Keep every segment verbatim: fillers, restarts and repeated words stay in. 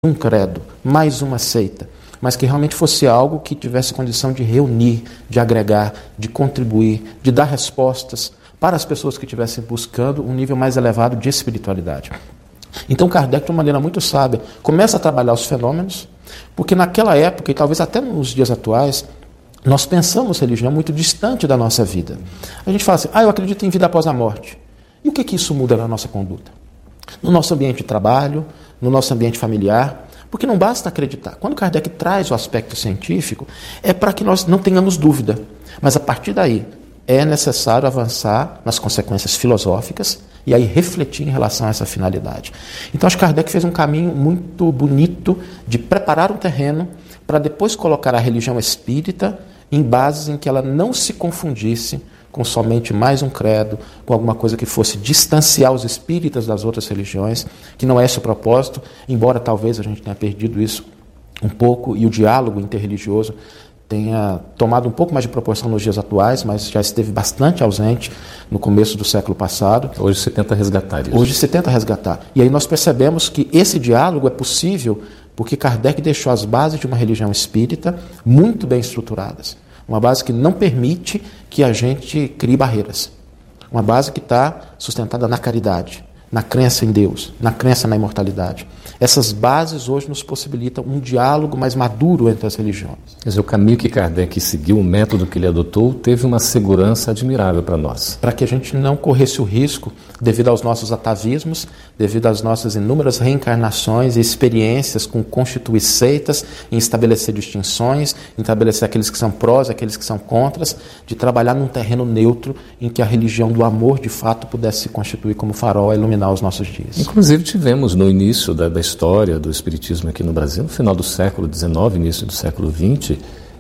um credo, mais uma seita, mas que realmente fosse algo que tivesse condição de reunir, de agregar, de contribuir, de dar respostas para as pessoas que estivessem buscando um nível mais elevado de espiritualidade. Então Kardec, de uma maneira muito sábia, começa a trabalhar os fenômenos, porque naquela época, e talvez até nos dias atuais, nós pensamos religião muito distante da nossa vida. A gente fala assim, ah, eu acredito em vida após a morte. E o que, que isso muda na nossa conduta? No nosso ambiente de trabalho, no nosso ambiente familiar, porque não basta acreditar. Quando Kardec traz o aspecto científico, é para que nós não tenhamos dúvida. Mas a partir daí, é necessário avançar nas consequências filosóficas e aí refletir em relação a essa finalidade. Então, acho que Kardec fez um caminho muito bonito de preparar um terreno para depois colocar a religião espírita em bases em que ela não se confundisse com somente mais um credo, com alguma coisa que fosse distanciar os espíritas das outras religiões, que não é esse o propósito, embora talvez a gente tenha perdido isso um pouco, e o diálogo interreligioso tenha tomado um pouco mais de proporção nos dias atuais, mas já esteve bastante ausente no começo do século passado. Hoje se tenta resgatar isso. Hoje se tenta resgatar. E aí nós percebemos que esse diálogo é possível porque Kardec deixou as bases de uma religião espírita muito bem estruturadas. Uma base que não permite que a gente crie barreiras. Uma base que está sustentada na caridade, na crença em Deus, na crença na imortalidade. Essas bases hoje nos possibilitam um diálogo mais maduro entre as religiões. Quer dizer, o caminho que Kardec seguiu, o método que ele adotou, teve uma segurança admirável para nós. Para que a gente não corresse o risco, devido aos nossos atavismos, devido às nossas inúmeras reencarnações e experiências com constituir seitas, em estabelecer distinções, em estabelecer aqueles que são prós e aqueles que são contras, de trabalhar num terreno neutro em que a religião do amor, de fato, pudesse se constituir como farol a iluminar os nossos dias. Inclusive tivemos no início da, da história do espiritismo aqui no Brasil, no final do século dezenove, início do século vinte,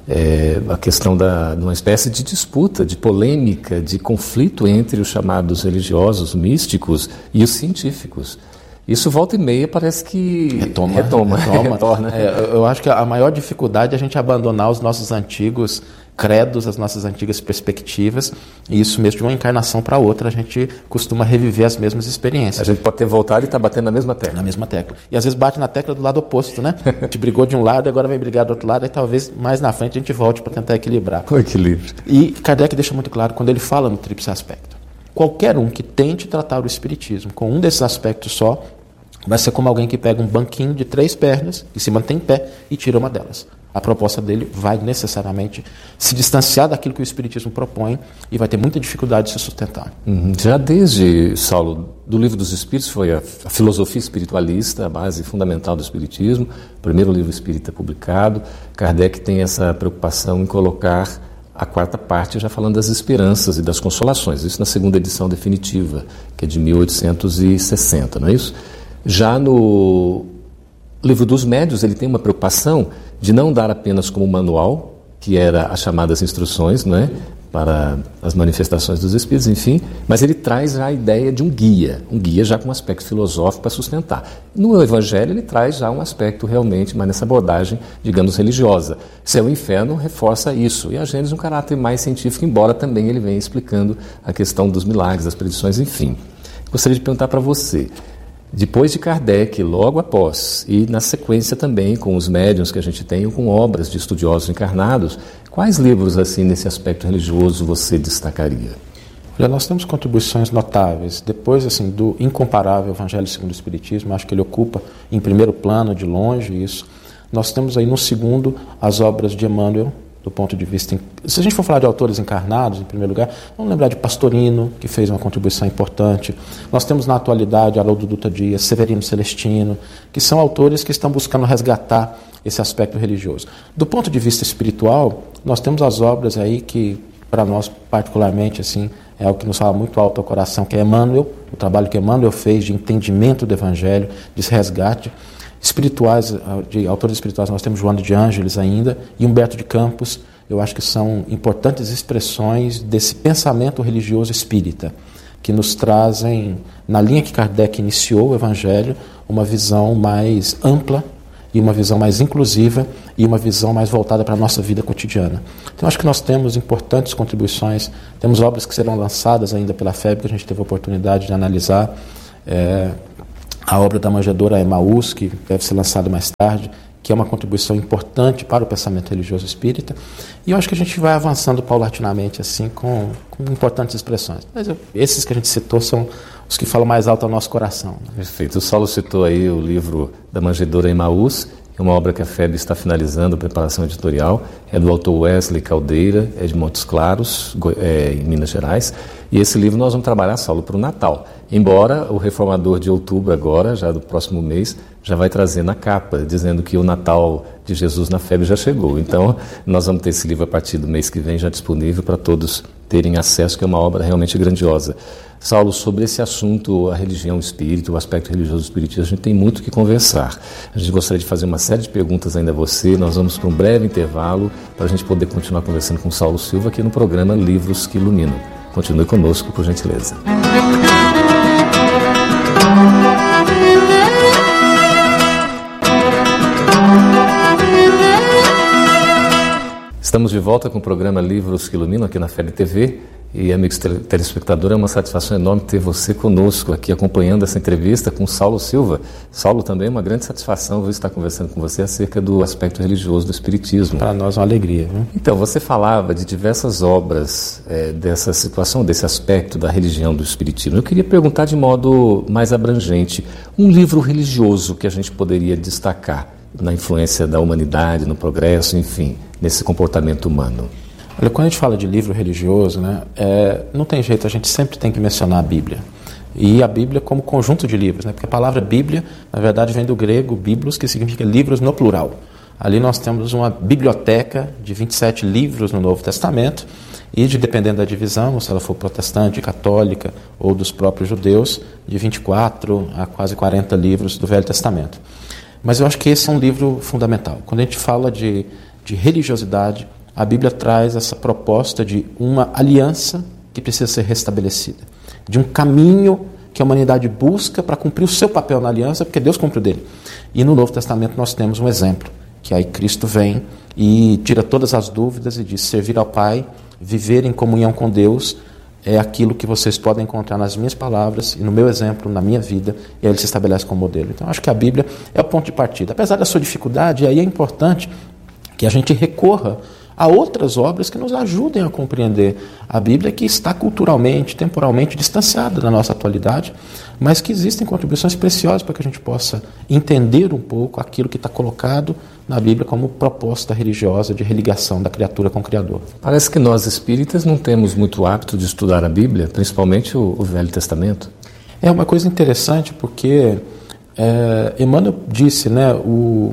é, a questão da, de uma espécie de disputa, de polêmica, de conflito entre os chamados religiosos, místicos e os científicos. Isso volta e meia parece que retoma. retoma, retoma. retorna. É, eu acho que a maior dificuldade é a gente abandonar os nossos antigos credos, as nossas antigas perspectivas, e isso mesmo de uma encarnação para outra, a gente costuma reviver as mesmas experiências. A gente pode ter voltado e estar tá batendo na mesma tecla. Na mesma tecla. E às vezes bate na tecla do lado oposto, né? A gente brigou de um lado, agora vai brigar do outro lado, e talvez mais na frente a gente volte para tentar equilibrar. O equilíbrio. E Kardec deixa muito claro quando ele fala no tríplice aspecto. Qualquer um que tente tratar o espiritismo com um desses aspectos só, vai ser como alguém que pega um banquinho de três pernas, que se mantém em pé e tira uma delas. A proposta dele vai necessariamente se distanciar daquilo que o espiritismo propõe e vai ter muita dificuldade de se sustentar. Uhum. Já desde, Saulo, do Livro dos Espíritos foi a, a filosofia espiritualista, a base fundamental do espiritismo, o primeiro livro espírita publicado. Kardec tem essa preocupação em colocar a quarta parte já falando das esperanças e das consolações, isso na segunda edição definitiva, que é de mil oitocentos e sessenta, não é isso? Já no Livro dos Médiuns, ele tem uma preocupação de não dar apenas como manual, que era as chamadas instruções, não é? Para as manifestações dos espíritos, enfim, mas ele traz já a ideia de um guia, um guia já com um aspecto filosófico para sustentar. No Evangelho ele traz já um aspecto realmente, mas nessa abordagem, digamos, religiosa. Céu e Inferno reforça isso, e a Gênesis um caráter mais científico, embora também ele venha explicando a questão dos milagres, das predições, enfim. Gostaria de perguntar para você, depois de Kardec, logo após, e na sequência também com os médiuns que a gente tem, ou com obras de estudiosos encarnados, quais livros, assim, nesse aspecto religioso você destacaria? Olha, nós temos contribuições notáveis. Depois, assim, do incomparável Evangelho segundo o Espiritismo, acho que ele ocupa em primeiro plano, de longe, isso. Nós temos aí no segundo as obras de Emmanuel, do ponto de vista... Se a gente for falar de autores encarnados, em primeiro lugar, vamos lembrar de Pastorino, que fez uma contribuição importante. Nós temos na atualidade Haroldo Dutra Dias, Severino Celestino, que são autores que estão buscando resgatar esse aspecto religioso. Do ponto de vista espiritual, nós temos as obras aí que, para nós particularmente, assim, é algo que nos fala muito alto ao coração, que é Emmanuel, o trabalho que Emmanuel fez de entendimento do Evangelho, de resgate. Espirituais, de autores espirituais, nós temos Joana de Ângeles ainda, e Humberto de Campos. Eu acho que são importantes expressões desse pensamento religioso espírita, que nos trazem, na linha que Kardec iniciou o Evangelho, uma visão mais ampla e uma visão mais inclusiva e uma visão mais voltada para a nossa vida cotidiana. Então, acho que nós temos importantes contribuições, temos obras que serão lançadas ainda pela F E B, que a gente teve a oportunidade de analisar. É, a obra da manjedoura Emaús, que deve ser lançada mais tarde, que é uma contribuição importante para o pensamento religioso espírita. E eu acho que a gente vai avançando paulatinamente, assim, com, com importantes expressões. Mas eu, esses que a gente citou são os que falam mais alto ao nosso coração. Né? Perfeito. O Saulo citou aí o livro da manjedoura Emaús, é uma obra que a F E B está finalizando, a preparação editorial, é do autor Wesley Caldeira, é de Montes Claros, é, em Minas Gerais, e esse livro nós vamos trabalhar, Saulo, para o Natal, embora o Reformador de outubro agora, já do próximo mês, já vai trazer na capa, dizendo que o Natal de Jesus na F E B já chegou, então nós vamos ter esse livro a partir do mês que vem já disponível para todos terem acesso, que é uma obra realmente grandiosa. Saulo, sobre esse assunto, a religião, o espírito, o aspecto religioso do espiritismo, a gente tem muito que conversar. A gente gostaria de fazer uma série de perguntas ainda a você. Nós vamos para um breve intervalo para a gente poder continuar conversando com o Saulo Silva aqui no programa Livros que Iluminam. Continue conosco, por gentileza. Estamos de volta com o programa Livros que Iluminam aqui na F E B T V. E, amigos telespectadores, é uma satisfação enorme ter você conosco aqui acompanhando essa entrevista com Saulo Silva. Saulo, também é uma grande satisfação vou estar conversando com você acerca do aspecto religioso do espiritismo. Para nós é uma alegria. Viu? Então, você falava de diversas obras é, dessa situação, desse aspecto da religião do espiritismo. Eu queria perguntar de modo mais abrangente, um livro religioso que a gente poderia destacar na influência da humanidade, no progresso, enfim, nesse comportamento humano. Olha, quando a gente fala de livro religioso, né, é, não tem jeito, a gente sempre tem que mencionar a Bíblia. E a Bíblia como conjunto de livros, né, porque a palavra Bíblia, na verdade, vem do grego biblos, que significa livros no plural. Ali nós temos uma biblioteca de vinte e sete livros no Novo Testamento e, de, dependendo da divisão, se ela for protestante, católica ou dos próprios judeus, de vinte e quatro a quase quarenta livros do Velho Testamento. Mas eu acho que esse é um livro fundamental. Quando a gente fala de, de religiosidade, a Bíblia traz essa proposta de uma aliança que precisa ser restabelecida, de um caminho que a humanidade busca para cumprir o seu papel na aliança, porque Deus cumpriu dele. E no Novo Testamento nós temos um exemplo, que aí Cristo vem e tira todas as dúvidas e diz: servir ao Pai, viver em comunhão com Deus, é aquilo que vocês podem encontrar nas minhas palavras e no meu exemplo, na minha vida, e aí ele se estabelece como modelo. Então acho que a Bíblia é o ponto de partida. Apesar da sua dificuldade, aí é importante que a gente recorra a outras obras que nos ajudem a compreender a Bíblia, que está culturalmente, temporalmente distanciada da nossa atualidade, mas que existem contribuições preciosas para que a gente possa entender um pouco aquilo que está colocado na Bíblia como proposta religiosa de religação da criatura com o Criador. Parece que nós espíritas não temos muito hábito de estudar a Bíblia, principalmente o, o Velho Testamento. É uma coisa interessante porque é, Emmanuel disse, né, o...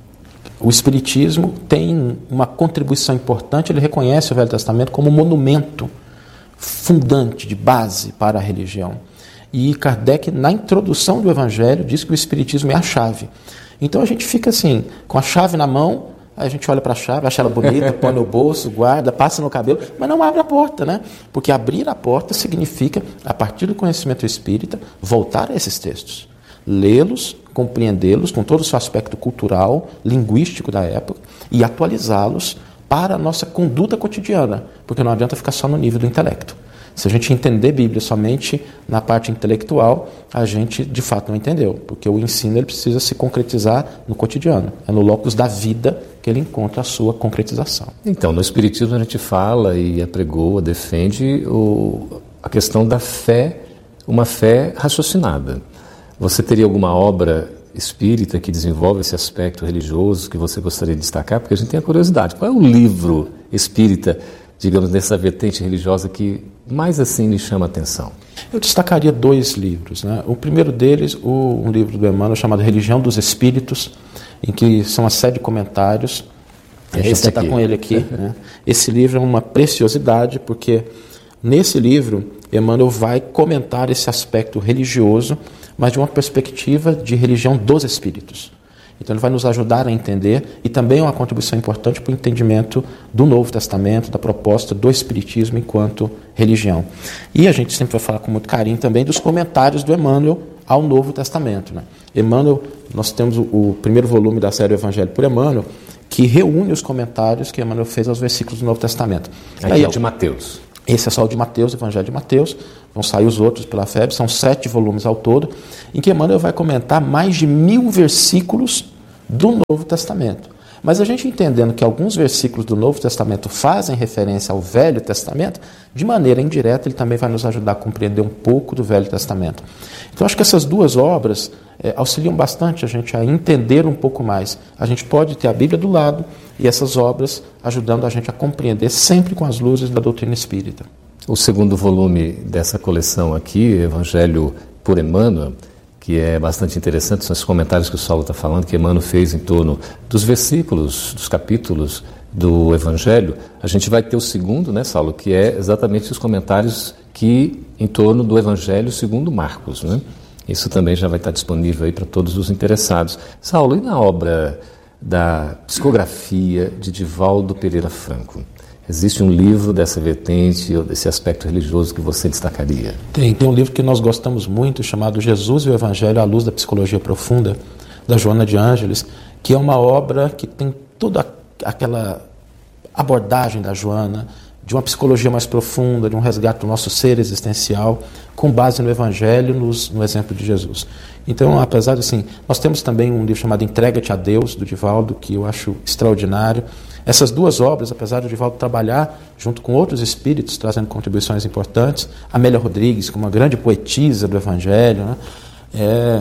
O Espiritismo tem uma contribuição importante, ele reconhece o Velho Testamento como um monumento fundante, de base para a religião. E Kardec, na introdução do Evangelho, diz que o Espiritismo é a chave. Então a gente fica assim, com a chave na mão, a gente olha para a chave, acha ela bonita, põe no bolso, guarda, passa no cabelo, mas não abre a porta, né? Porque abrir a porta significa, a partir do conhecimento espírita, voltar a esses textos, lê-los, compreendê-los com todo o seu aspecto cultural, linguístico da época e atualizá-los para a nossa conduta cotidiana, porque não adianta ficar só no nível do intelecto. Se a gente entender Bíblia somente na parte intelectual, a gente de fato não entendeu, porque o ensino ele precisa se concretizar no cotidiano, é no locus da vida que ele encontra a sua concretização. Então, no Espiritismo a gente fala e apregoa, defende o, a questão da fé, uma fé raciocinada. Você teria alguma obra espírita que desenvolve esse aspecto religioso que você gostaria de destacar? Porque a gente tem a curiosidade. Qual é o livro espírita, digamos, nessa vertente religiosa que mais assim lhe chama a atenção? Eu destacaria dois livros, né? O primeiro deles, o, um livro do Emmanuel chamado Religião dos Espíritos, em que são uma série de comentários. A gente está com ele aqui. Né? Esse livro é uma preciosidade, porque nesse livro Emmanuel vai comentar esse aspecto religioso, mas de uma perspectiva de religião dos espíritos. Então ele vai nos ajudar a entender, e também é uma contribuição importante para o entendimento do Novo Testamento, da proposta do Espiritismo enquanto religião. E a gente sempre vai falar com muito carinho também dos comentários do Emmanuel ao Novo Testamento. Né? Emmanuel, nós temos o, o primeiro volume da série Evangelho por Emmanuel, que reúne os comentários que Emmanuel fez aos versículos do Novo Testamento. Aqui é de Mateus. Esse é só o de Mateus, o Evangelho de Mateus. Vão sair os outros pela F E B, são sete volumes ao todo, em que Emmanuel vai comentar mais de mil versículos do Novo Testamento. Mas a gente entendendo que alguns versículos do Novo Testamento fazem referência ao Velho Testamento, de maneira indireta ele também vai nos ajudar a compreender um pouco do Velho Testamento. Então acho que essas duas obras é, auxiliam bastante a gente a entender um pouco mais. A gente pode ter a Bíblia do lado e essas obras ajudando a gente a compreender sempre com as luzes da doutrina espírita. O segundo volume dessa coleção aqui, Evangelho por Emmanuel, que é bastante interessante, são esses comentários que o Saulo está falando, que Emmanuel fez em torno dos versículos, dos capítulos do Evangelho. A gente vai ter o segundo, né, Saulo, que é exatamente os comentários que em torno do Evangelho segundo Marcos, né? Isso também já vai estar disponível aí para todos os interessados. Saulo, e na obra da psicografia de Divaldo Pereira Franco? Existe um livro dessa vertente ou desse aspecto religioso que você destacaria? Tem, tem um livro que nós gostamos muito, chamado Jesus e o Evangelho à Luz da Psicologia Profunda, da Joana de Ângeles, que é uma obra que tem toda aquela abordagem da Joana, de uma psicologia mais profunda, de um resgate do nosso ser existencial, com base no Evangelho, nos, no exemplo de Jesus. Então, apesar de assim, nós temos também um livro chamado Entrega-te a Deus, do Divaldo, que eu acho extraordinário. Essas duas obras, apesar de Divaldo trabalhar junto com outros espíritos, trazendo contribuições importantes, Amélia Rodrigues, como uma grande poetisa do Evangelho, né? é,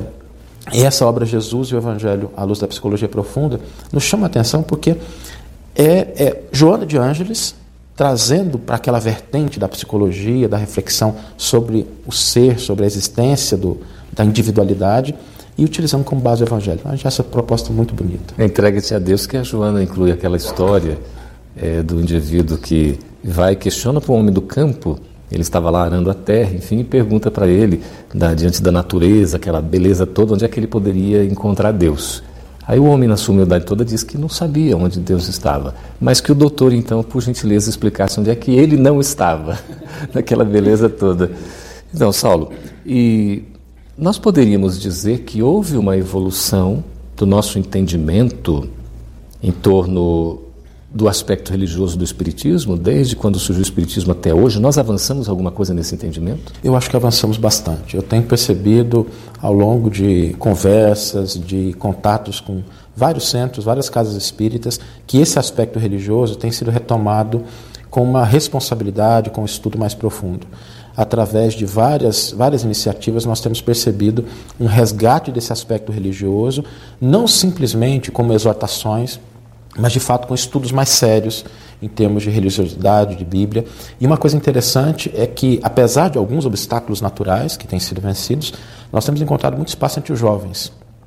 e essa obra Jesus e o Evangelho à Luz da Psicologia Profunda nos chama a atenção porque é, é Joana de Ângeles trazendo para aquela vertente da psicologia, da reflexão sobre o ser, sobre a existência do, da individualidade, e utilizando como base o Evangelho. Acho essa proposta muito bonita. Entrega-te a Deus, que a Joana inclui aquela história é, do indivíduo que vai e questiona para o homem do campo, ele estava lá arando a terra, enfim, e pergunta para ele, da, diante da natureza, aquela beleza toda, onde é que ele poderia encontrar Deus. Aí o homem, na sua humildade toda, diz que não sabia onde Deus estava, mas que o doutor, então, por gentileza, explicasse onde é que ele não estava, naquela beleza toda. Então, Saulo, e nós poderíamos dizer que houve uma evolução do nosso entendimento em torno do aspecto religioso do Espiritismo, desde quando surgiu o Espiritismo até hoje. Nós avançamos alguma coisa nesse entendimento? Eu acho que avançamos bastante. Eu tenho percebido ao longo de conversas, de contatos com vários centros, várias casas espíritas, que esse aspecto religioso tem sido retomado com uma responsabilidade, com um estudo mais profundo. Através de várias, várias iniciativas, nós temos percebido um resgate desse aspecto religioso, não simplesmente como exortações, mas de fato com estudos mais sérios em termos de religiosidade, de Bíblia. E uma coisa interessante é que, apesar de alguns obstáculos naturais que têm sido vencidos, nós temos encontrado muito espaço entre os jovens.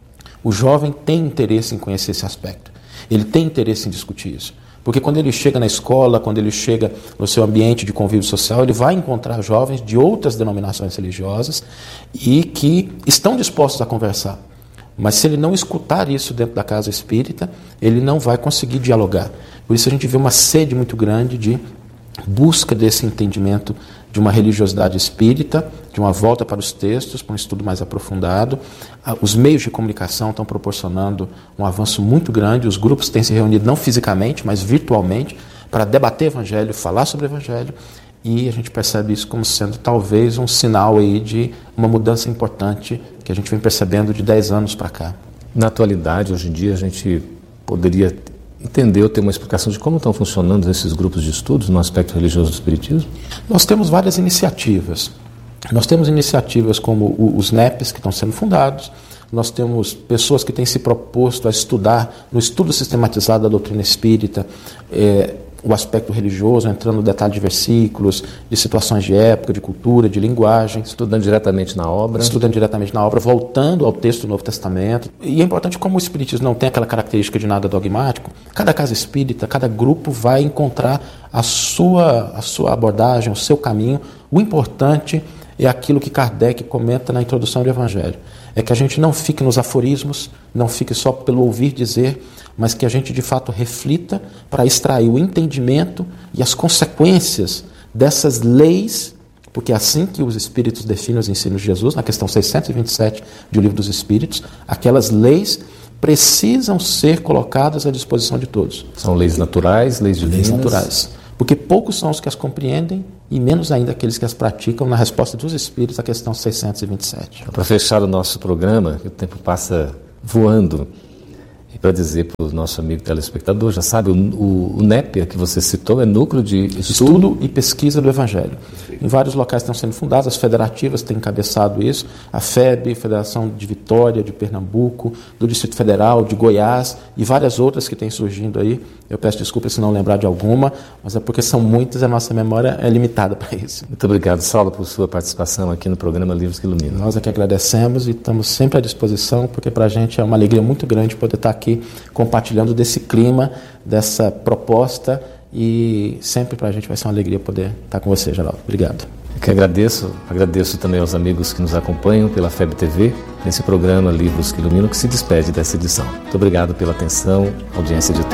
O jovem tem interesse em conhecer esse aspecto, ele tem interesse em discutir isso. Porque quando ele chega na escola, quando ele chega no seu ambiente de convívio social, ele vai encontrar jovens de outras denominações religiosas e que estão dispostos a conversar. Mas se ele não escutar isso dentro da casa espírita, ele não vai conseguir dialogar. Por isso a gente vê uma sede muito grande de busca desse entendimento de uma religiosidade espírita, de uma volta para os textos, para um estudo mais aprofundado. Os meios de comunicação estão proporcionando um avanço muito grande, os grupos têm se reunido não fisicamente, mas virtualmente, para debater Evangelho, falar sobre Evangelho, e a gente percebe isso como sendo talvez um sinal aí de uma mudança importante que a gente vem percebendo de dez anos para cá. Na atualidade, hoje em dia, a gente poderia entender ou ter uma explicação de como estão funcionando esses grupos de estudos no aspecto religioso do Espiritismo? Nós temos várias iniciativas. Nós temos iniciativas como os N E Ps, que estão sendo fundados. Nós temos pessoas que têm se proposto a estudar, no estudo sistematizado da doutrina espírita, é, o aspecto religioso, entrando no detalhe de versículos, de situações de época, de cultura, de linguagem. Estudando diretamente na obra. Estudando diretamente na obra, voltando ao texto do Novo Testamento. E é importante, como o Espiritismo não tem aquela característica de nada dogmático, cada casa espírita, cada grupo vai encontrar a sua, a sua abordagem, o seu caminho. O importante é aquilo que Kardec comenta na introdução do Evangelho. É que a gente não fique nos aforismos, não fique só pelo ouvir dizer, mas que a gente de fato reflita para extrair o entendimento e as consequências dessas leis, porque é assim que os Espíritos definem os ensinos de Jesus, na questão seiscentos e vinte e sete do Livro dos Espíritos, aquelas leis precisam ser colocadas à disposição de todos. São leis naturais, leis divinas? Leis naturais. porque poucos são os que as compreendem e menos ainda aqueles que as praticam, na resposta dos Espíritos à questão seiscentos e vinte e sete. Para fechar o nosso programa, que o tempo passa voando, e para dizer para o nosso amigo telespectador, já sabe, o, o, o NEPER que você citou é Núcleo de Estudo, Estudo e Pesquisa do Evangelho. Em vários locais estão sendo fundadas, as federativas têm encabeçado isso, a F E B, Federação de Vitória, de Pernambuco, do Distrito Federal, de Goiás e várias outras que têm surgindo aí. Eu peço desculpas se não lembrar de alguma, mas é porque são muitas e a nossa memória é limitada para isso. Muito obrigado, Saulo, por sua participação aqui no programa Livros que Iluminam. Nós é que agradecemos e estamos sempre à disposição, porque para a gente é uma alegria muito grande poder estar aqui compartilhando desse clima, dessa proposta, e sempre para a gente vai ser uma alegria poder estar com você, Geraldo. Obrigado. Eu que agradeço, agradeço também aos amigos que nos acompanham pela F E B T V, nesse programa Livros que Iluminam, que se despede dessa edição. Muito obrigado pela atenção, audiência de todos.